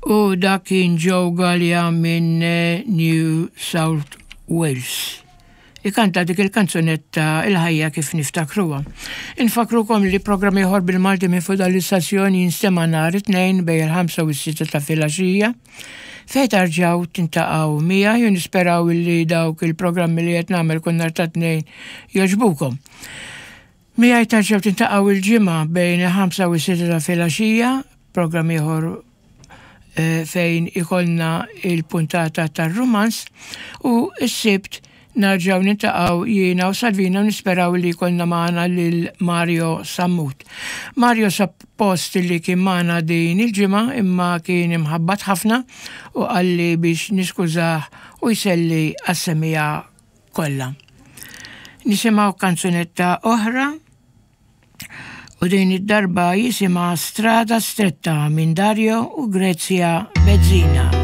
U dak kien Joe Gallia minn New South Wales. Ikanta dik il-kanzunetta il-ħajja kif niftakruha. Infakrukom li programm ieħor bil-Malti minn fuq dal-istazzjoni jinstema' nhar it-tnejn bejn il-5 u s-6 ta' filgħaxija. Fejn tarġgħu tintaqgħu miegħi u nisperaw li dawk il-programmi li qed nagħmel kull nhar ta' tnejn jogħġbukom. Miegħi tarġgħu tintaqgħu il-ġimgħa bejn il-5 u s-6 ta' filgħaxija, programm ieħor fejn ikollna il-puntata tar-rumans u s-sibt narġaw nintaqgħu jiena u Salvina u nisperaw li jkollna magħna lil Mario Sammut. Mario suppost li kien magħna din il-ġimgħa imma kien imħabbat ħafna u qalli biex niskużah u jselli għas-semija kollha. Nisimgħu kanzunetta oħra u din id-darba jisimha Strada Stretta minn Dario u Grezia Bezzina.